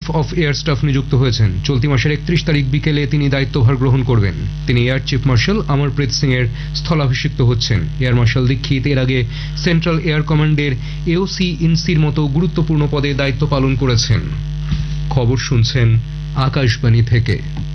Of air staff নিযুক্ত হয়েছেন। চলতি মাসের 31 তারিখ বিকেলে তিনি দায়িত্বভার গ্রহণ করবেন। তিনি air chief marshal Amarpreet Singh এর স্থলাভিষিক্ত হচ্ছেন। এয়ার মার্শাল দীক্ষিত এর আগে সেন্ট্রাল এয়ার কমান্ডের এওসি ইনসির মতো গুরুত্বপূর্ণ পদে দায়িত্ব পালন করেছেন। খবর শুনছেন আকাশবাণী থেকে।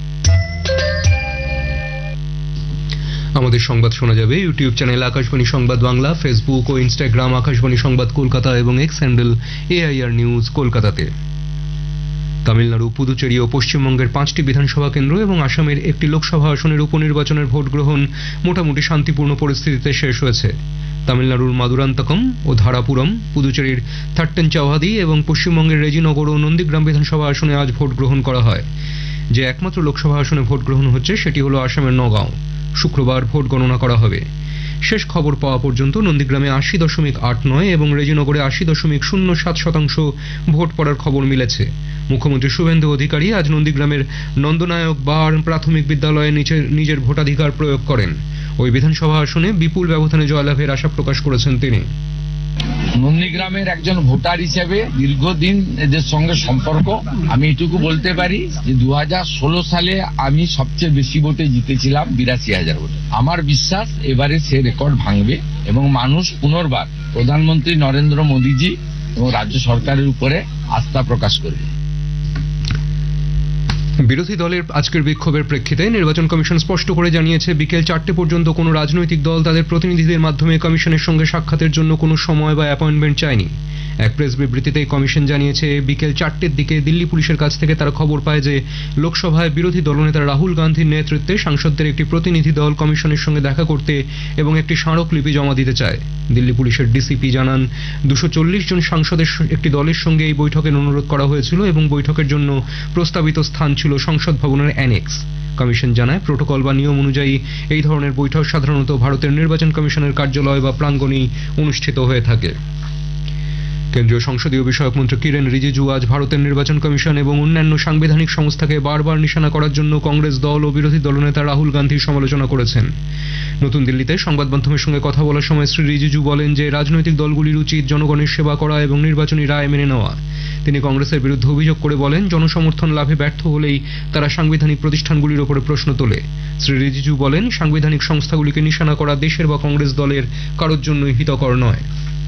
আমাদের সংবাদ শোনা যাবে ইউটিউব চ্যানেল আকাশবাণী সংবাদ বাংলা, ফেসবুক ও ইনস্টাগ্রাম আকাশবাণী সংবাদ কলকাতা এবং এক্স হ্যান্ডেল AIR নিউজ কলকাতাতে। তামিলনাড়ু, পুদুচেরি ও পশ্চিমবঙ্গের 5টি বিধানসভা কেন্দ্র এবং আসামের একটি লোকসভা আসনের উপনির্বাচনের ভোট গ্রহণ মোটামুটি শান্তিপূর্ণ পরিস্থিতিতে শেষ হয়েছে। তামিলনাড়ুর মাদুরান্তকম ও ধারাপুরম, পুদুচেরির থাট্টেনচাওয়াদি এবং পশ্চিমবঙ্গের রেজিনগর ও নন্দীগ্রাম বিধানসভা আসনে আজ ভোট গ্রহণ করা হয়। যে একমাত্র লোকসভা আসনে ভোট গ্রহণ হচ্ছে সেটি হল আসামের নগাঁও। শুক্রবার ভোট গণনা করা হবে। শেষ খবর পাওয়া পর্যন্ত নন্দীগ্রামে 80.89 এবং রেজিনগরে 80.07% ভোট পড়ার খবর মিলেছে। মুখ্যমন্ত্রী শুভেন্দু অধিকারী আজ নন্দীগ্রামের নন্দনায়ক বার প্রাথমিক বিদ্যালয়ে নিজের ভোটাধিকার প্রয়োগ করেন। ওই বিধানসভা আসনে বিপুল ব্যবধানে জয়লাভের আশা প্রকাশ করেছেন তিনি। নন্দীগ্রামের একজন ভোটার হিসেবে দীর্ঘদিন এদের সঙ্গে সম্পর্ক। আমি এটুকু বলতে পারি যে 2016 সালে আমি সবচেয়ে বেশি ভোটে জিতেছিলাম, 82,000 ভোটে। আমার বিশ্বাস এবারে সে রেকর্ড ভাঙবে এবং মানুষ পুনর্বার প্রধানমন্ত্রী নরেন্দ্র মোদীজি এবং রাজ্য সরকারের উপরে আস্থা প্রকাশ করবে। বিরোধী দলের আজকের বিক্ষোভের প্রেক্ষিতে নির্বাচন কমিশন স্পষ্ট করে জানিয়েছে, বিকেল 4টে পর্যন্ত কোনো রাজনৈতিক দল তাদের প্রতিনিধিদের মাধ্যমে কমিশনের সঙ্গে সাক্ষাতের জন্য কোনো সময় বা অ্যাপয়েন্টমেন্ট চায়নি। এক প্রেস বিবৃতিতে কমিশন জানিয়েছে, বিকেল 4টের দিকে দিল্লি পুলিশের কাছ থেকে তারা খবর পায় যে লোকসভায় বিরোধী দলনেতা রাহুল গান্ধীর নেতৃত্বে সাংসদদের একটি প্রতিনিধি দল কমিশনের সঙ্গে দেখা করতে এবং একটি স্মারকলিপি জমা দিতে চায়। দিল্লি পুলিশের ডিসিপি জানান, 240 জন সাংসদের একটি দলের সঙ্গে এই বৈঠকের অনুরোধ করা হয়েছিল এবং বৈঠকের জন্য প্রস্তাবিত স্থান ছিল সংসদ ভবনের অ্যানেক্স। কমিশন জানায়, প্রোটোকল বা নিয়ম অনুযায়ী এই ধরনের বৈঠক সাধারণত ভারতের নির্বাচন কমিশনের কার্যালয় বা প্রাঙ্গণেই অনুষ্ঠিত হয়ে থাকে। কেন্দ্রীয় সংসদীয় বিষয়ক মন্ত্রী কিরেন রিজিজু আজ ভারতের নির্বাচন কমিশন এবং অন্যান্য সাংবিধানিক সংস্থাকে বারবার নিশানা করার জন্য কংগ্রেস দল ও বিরোধী দলনেতা রাহুল গান্ধীর সমালোচনা করেছেন। নতুন দিল্লিতে সংবাদ মাধ্যমের সঙ্গে কথা বলার সময় শ্রী রিজিজু বলেন যে রাজনৈতিক দলগুলির উচিত জনগণের সেবা করা এবং নির্বাচনী রায় মেনে নেওয়া। তিনি কংগ্রেসের বিরুদ্ধে অভিযোগ করে বলেন, জনসমর্থন লাভে ব্যর্থ হলেই তারা সাংবিধানিক প্রতিষ্ঠানগুলির উপরে প্রশ্ন তোলে। শ্রী রিজিজু বলেন, সাংবিধানিক সংস্থাগুলিকে নিশানা করা দেশের বা কংগ্রেস দলের কারোর জন্যই হিতকর নয়।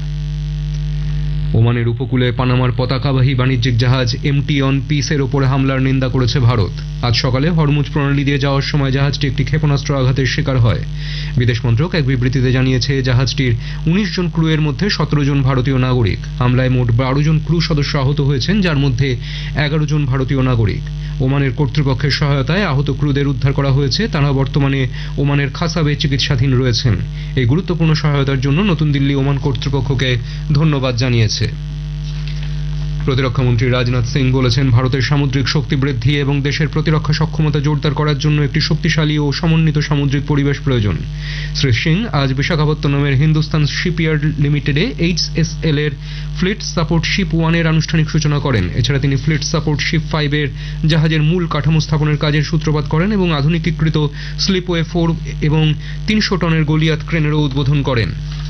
ওমানের উপকূলে পানামার পতাকাবাহী বাণিজ্যিক জাহাজ MT অন পিসের ওপরে হামলার নিন্দা করেছে ভারত। আজ সকালে হরমুজ প্রণালী দিয়ে যাওয়ার সময় জাহাজটি একটি ক্ষেপণাস্ত্র আঘাতের শিকার হয়। বিদেশ মন্ত্রক এক বিবৃতিতে জানিয়েছে, জাহাজটির 19 জন ক্রু এর মধ্যে 17 জন ভারতীয় নাগরিক। হামলায় মোট 12 জন ক্রু সদস্য আহত হয়েছেন, যার মধ্যে 11 জন ভারতীয় নাগরিক। ওমানের কর্তৃপক্ষের সহায়তায় আহত ক্রুদের উদ্ধার করা হয়েছে। তারা বর্তমানে ওমানের খাসাবে চিকিৎসাধীন রয়েছেন। এই গুরুত্বপূর্ণ সহায়তার জন্য নতুন দিল্লি ওমান কর্তৃপক্ষকে ধন্যবাদ জানিয়েছে। প্রতিরক্ষামন্ত্রী রাজনাথ সিং বলেছেন, ভারতের সামুদ্রিক শক্তি বৃদ্ধি এবং দেশের প্রতিরক্ষা সক্ষমতা জোরদার করার জন্য একটি শক্তিশালী ও সমন্বিত সামুদ্রিক পরিবেশ প্রয়োজন। শ্রী সিং আজ বিশাখাপত্তনমের হিন্দুস্তান শিপইয়ার্ড লিমিটেডে HSL এর ফ্লিট সাপোর্ট শিপ 1 এর আনুষ্ঠানিক সূচনা করেন। এছাড়া তিনি ফ্লিট সাপোর্ট শিপ 5 এর জাহাজের মূল কাঠামো স্থাপনের কাজের সূত্রপাত করেন এবং আধুনিকীকৃত স্লিপওয়ে 4 এবং 300 টনের গলিয়াত ক্রেনেরও উদ্বোধন করেন।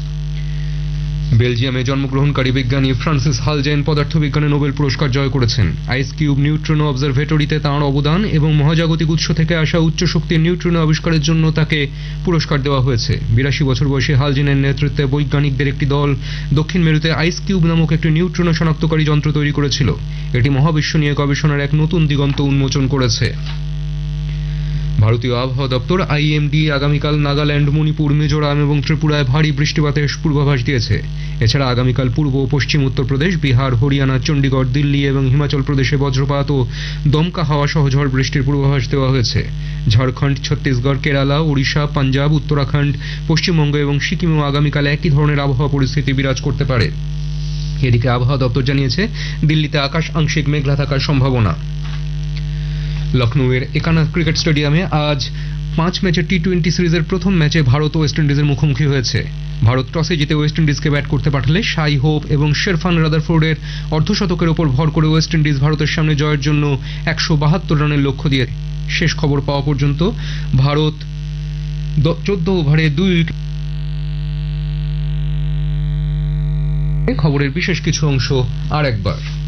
বেলজিয়ামে জন্মগ্রহণকারী বিজ্ঞানী ফ্রান্সিস হালজেন পদার্থবিজ্ঞানে নোবেল পুরস্কার জয় করেছেন। আইস কিউব নিউট্রিনো অবজারভেটরিতে তাঁর অবদান এবং মহাজাগতিক উৎস থেকে আসা উচ্চ শক্তির নিউট্রিনো আবিষ্কারের জন্য তাকে পুরস্কার দেওয়া হয়েছে। 82 বছর বয়সী হালজেনের নেতৃত্বে বৈজ্ঞানিকদের একটি দল দক্ষিণ মেরুতে আইস কিউব নামক একটি নিউট্রিনো শনাক্তকারী যন্ত্র তৈরি করেছিল। এটি মহাবিশ্ব নিয়ে গবেষণার এক নতুন দিগন্ত উন্মোচন করেছে। ভারতীয় আবহাওয়া দপ্তর IMD আগামীকাল নাগাল্যান্ড, মণিপুর, মিজোরাম এবং ত্রিপুরায় ভারী বৃষ্টিপাতের পূর্বাভাস দিয়েছে। এছাড়া আগামীকাল পূর্ব ও পশ্চিম উত্তরপ্রদেশ, বিহার, হরিয়ানা, চণ্ডীগড়, দিল্লি এবং হিমাচল প্রদেশে বজ্রপাত ও দমকা হাওয়া সহ ঝড় বৃষ্টির পূর্বাভাস দেওয়া হয়েছে। ঝাড়খণ্ড, ছত্তিশগড়, কেরালা, ওড়িশা, পাঞ্জাব, উত্তরাখণ্ড, পশ্চিমবঙ্গ এবং সিকিমেও আগামীকাল একই ধরনের আবহাওয়া পরিস্থিতি বিরাজ করতে পারে। এদিকে আবহাওয়া দপ্তর জানিয়েছে, দিল্লিতে আকাশ আংশিক মেঘলা থাকার সম্ভাবনা। লখনৌয়ের একানা ক্রিকেট স্টেডিয়ামে আজ 5 ম্যাচের T20 সিরিজের প্রথম ম্যাচে ভারত ও ওয়েস্ট ইন্ডিজের মুখোমুখি হয়েছে। ভারত টসে জিতে ওয়েস্ট ইন্ডিজকে ব্যাট করতে পাঠালে শাই হোপ এবং শেরফান রাদারফোর্ডের অর্ধশতকের ওপর ভর করে ওয়েস্ট ইন্ডিজ ভারতের সামনে জয়ের জন্য 172 রানের লক্ষ্য দিয়ে। শেষ খবর পাওয়া পর্যন্ত ভারত 14 ওভারে 2 উইকেট। খবরের বিশেষ কিছু অংশ আর একবার।